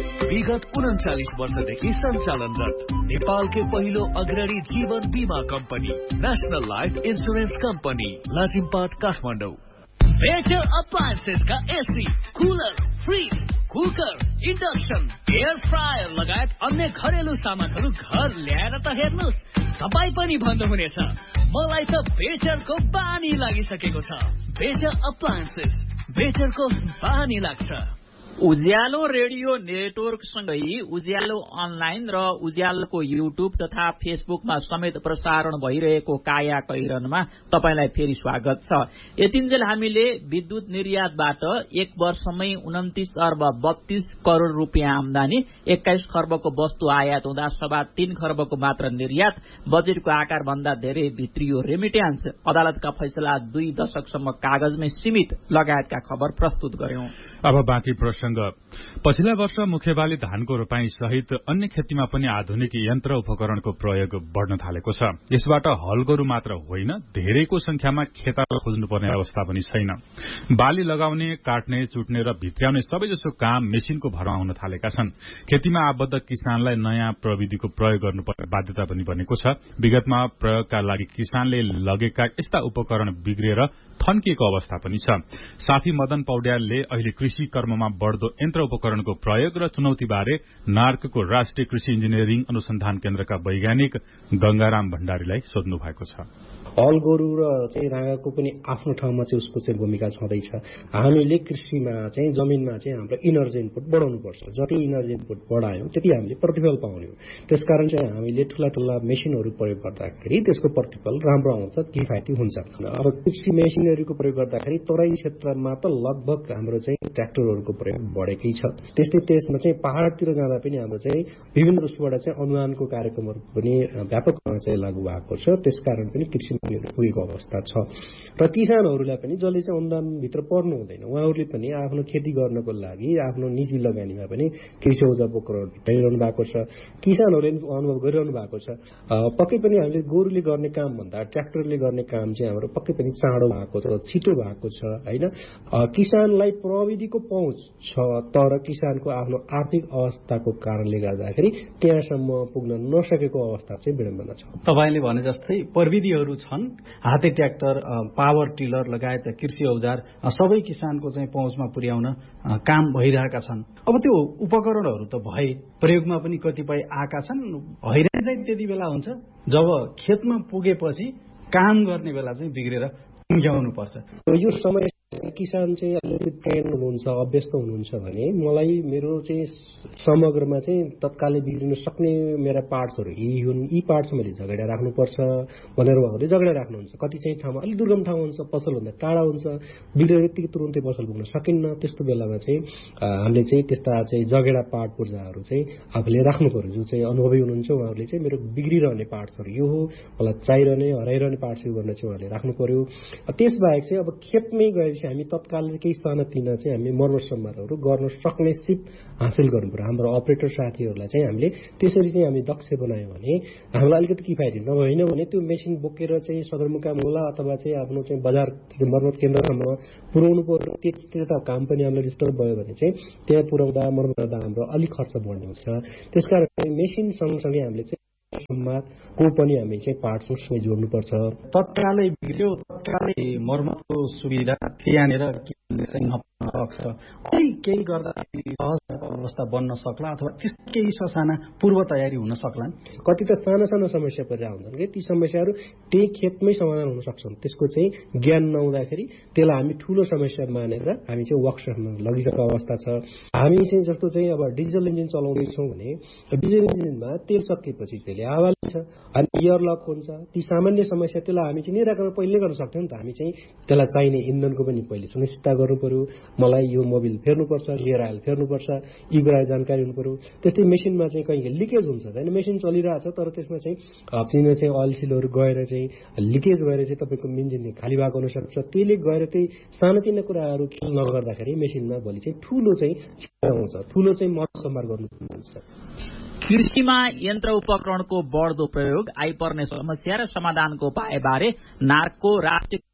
विगत 39 वर्षदेखि सञ्चालनरत नेपालकै पहिलो अग्रणी जीवन बीमा company national life insurance company Lazimpat Kathmandu. Better appliances का AC, cooler, fridge, cooker, induction, air fryer लगायत अन्य घरेलु सामानहरू घर ल्याएर त हेर्नुस्, तपाई पनि भन्नुहुनेछ मलाई त बेटरको बानी लागिसकेको छ। बेटर अप्लायन्सेस, बेटरको बानी लाग्छ। उज्यालो रेडियो नेटवर्कसँगै उज्यालो अनलाइन र उज्यालोको युट्युब तथा फेसबुकमा समेत प्रसारण भइरहेको काया कैरनमा तपाईलाई फेरि स्वागत छ। यतिन्जेल हामीले विद्युत निर्यातबाट एक वर्षमै 29 अर्ब 32 करोड़ रुपियाँ आमदानी, 21 खर्बको वस्तु आयात हुँदा 3.25 खर्बको मात्र निर्यात, बजेटको आकार भन्दा धेरै भित्रियो रेमिट्यान्स, अदालतका फैसला 2 दशकसम्म कागजमै सीमित लगायतका खबर प्रस्तुत गर्यौं। अब बाँकी पछिल्ला वर्ष मुख्य बाली धानको रोपाई सहित अन्य खेतीमा पनि आधुनिक यन्त्र उपकरणको प्रयोग बढ़न थालेको छ। यसबाट हल गोरु मात्र होइन, धेरैको संख्यामा खेताला खोज्नुपर्ने अवस्था पनि छैन। बाली लगाउने, काट्ने, चुट्ने र भित्र्याउने सबैजसो काम मेसिनको भरमा हुन थालेका छन्। खेतीमा आबद्ध किसानलाई नयाँ प्रविधिको प्रयोग गर्नुपर्ने बाध्यता पनि बनेको छ। विगतमा प्रयोगका लागि किसानले लगेका यस्ता उपकरण बिग्रिएर थन्किएको अवस्था पनि छ। साथी मदन पौड्यालले अहिले कृषि कर्ममा बढ़दो यन्त्र उपकरणको प्रयोग र चुनौतीबारे नार्कको राष्ट्रिय कृषि इन्जिनियरिङ अनुसन्धान केन्द्रका वैज्ञानिक गंगाराम भण्डारीलाई सोध्नु भएको छ। हल गोरु र चाहिँ राँगाको पनि आफ्नो ठाउँमा चाहिँ उसको चाहिँ भूमिका छँदैछ। हामीले कृषिमा चाहिँ जमिनमा चाहिँ हाम्रो इनर्जी इनपुट बढाउनु पर्छ। जति इनर्जी इनपुट बढायौं त्यति हामीले प्रतिफल पाउने हो। त्यसकारण चाहिँ हामीले ठूला ठूला मेसिनहरू प्रयोग गर्दाखेरि त्यसको प्रतिफल राम्रो आउँछ, किफायती हुन्छ। अब कृषि मेसिनरीको प्रयोग गर्दाखेरि तराई क्षेत्रमा त लगभग हाम्रो चाहिँ ट्र्याक्टरहरूको प्रयोग बढेकै छ। त्यस्तै त्यसमा चाहिँ पहाडतिर जाँदा पनि हाम्रो चाहिँ विभिन्न उसबाट चाहिँ अनुदानको कार्यक्रमहरू पनि व्यापक रूपमा चाहिँ लागू भएको छ। त्यसकारण पनि कृषि पुगेको अवस्था छ र किसानहरूलाई पनि जसले चाहिँ अनुदानभित्र पर्नु हुँदैन उहाँहरूले पनि आफ्नो खेती गर्नको लागि आफ्नो निजी लगानीमा पनि कृषि औजार उपकरण भित्राइरहनु भएको छ। किसानहरूले अनुभव गरिरहनु भएको छ। पक्कै पनि हामीले गोरुले गर्ने काम भन्दा ट्र्याक्टरले गर्ने काम चाहिँ हाम्रो पक्कै पनि चाँडो भएको छ, छिटो भएको छ होइन। किसानलाई प्रविधिको पहुँच छ, तर किसानको आफ्नो आर्थिक अवस्थाको कारणले गर्दाखेरि त्यहाँसम्म पुग्न नसकेको अवस्था चाहिँ विडम्बना छ। तपाईले भने जस्तै प्रविधिहरू छन्, हाते ट्र्याक्टर, पावर टिलर लगायत कृषि औजार सबै किसानको चाहिँ पहुँचमा पुर्याउन काम भइरहेका छन्। अब त्यो उपकरणहरू त भए प्रयोगमा पनि कतिपय आएका छन्। हैरान चाहिँ त्यति बेला हुन्छ जब खेतमा पुगेपछि काम गर्ने बेला चाहिँ बिग्रेर टुङ्ग्याउनु पर्छ। यो समय किसान चाहिँ अलिकति ट्रेन हुनुहुन्छ, अभ्यस्त हुनुहुन्छ भने मलाई मेरो चाहिँ समग्रमा चाहिँ तत्कालै बिग्रिन सक्ने मेरा पार्ट्सहरू यी हुन्, यी पार्ट्स मैले झगडा राख्नुपर्छ भनेर उहाँहरूले झगडा राख्नुहुन्छ। कति चाहिँ ठाउँमा अलिक दुर्गम ठाउँ हुन्छ, पसलभन्दा टाढा हुन्छ, बिग्रेर यतिकै तुरुन्तै पसल पुग्न सकिन्न। त्यस्तो बेलामा चाहिँ हामीले चाहिँ त्यस्ता चाहिँ झगडा पार्ट पूर्जाहरू चाहिँ आफूले राख्नु पर्यो। जो चाहिँ अनुभवी हुनुहुन्छ उहाँहरूले चाहिँ मेरो बिग्रिरहने पार्ट्सहरू यो हो, मलाई चाहिरहने हराइरहने पार्ट्स यो गर्न चाहिँ उहाँहरूले राख्नु पर्यो। त्यसबाहेक चाहिँ अब खेतमै गएपछि हामी तत्काल केही सानातिना चाहिँ हामी मर्मतसम्मारहरू गर्न सक्ने सिप हासिल गर्नु पर्यो। हाम्रो अपरेटर साथीहरूलाई चाहिँ हामीले त्यसरी चाहिँ हामी दक्ष बनायौँ भने हामीलाई अलिकति किफायती नभएन भने त्यो मेसिन बोकेर चाहिँ सदरमुकाम होला अथवा चाहिँ आफ्नो चाहिँ बजार मर्मत केन्द्रसम्म पुर्याउनु पर्यो। त्यता काम पनि हामीलाई डिस्टर्ब भयो भने चाहिँ त्यहाँ पुर्याउँदा मर्मत गर्दा हाम्रो अलिक खर्च बढ्ने हुन्छ। त्यसकारण मेसिन सँगसँगै हामीले चाहिँ को पनि हामी चाहिँ पार्ट्ससँग जोड्नुपर्छ। तत्कालै बिग्रियो, तत्कालै मर्मतको सुविधा त्यहाँनिर चाहिँ नपुग्छ। केही गर्दा सहज अवस्था बन्न सक्ला अथवा त्यस्तो केही ससाना पूर्व तयारी हुन सक्लान्। कति त साना साना समस्या परिरहेको हुन्छन् कि ती समस्याहरू त्यही खेतमै समाधान हुन सक्छन्। त्यसको चाहिँ ज्ञान नहुँदाखेरि त्यसलाई हामी ठूलो समस्या मानेर हामी चाहिँ वर्कसपमा लगिरहेको अवस्था छ। हामी चाहिँ जस्तो चाहिँ अब डिजल इन्जिन चलाउँदैछौँ भने डिजल इन्जिनमा तेल सकिएपछि त्यसले हावाले छ अनि एयर लक हुन्छ। ती सामान्य समस्या त्यसलाई हामी चाहिँ निराकरण पहिले गर्न सक्छौँ नि त। हामी चाहिँ त्यसलाई चाहिने इन्धनको पनि पहिले सुनिश्चित गर्नु पर्यो। मलाई यो मोबिल फेर्नुपर्छ, गियर आयल फेर्नुपर्छ, यी कुरा जानकारी हुनु पर्यो। त्यस्तै मेसिनमा चाहिँ कहिले लिकेज हुन्छ होइन, मेसिन चलिरहेछ तर त्यसमा चाहिँ हप्तीमा चाहिँ अयल सिलहरू गएर चाहिँ लिकेज भएर चाहिँ तपाईँको इन्जिन खाली भएको हुनसक्छ। त्यसले गएर त्यही सानोतिनो कुराहरू खेल नगर्दाखेरि मेसिनमा भोलि चाहिँ ठुलो चाहिँ आउँछ, ठुलो चाहिँ मर्मत गर्नुपर्छ। कृषिमा यन्त्र उपकरणको बढ्दो प्रयोग, आइपर्ने समस्या र समाधानको उपायबारे नार्कको राष्ट्रिय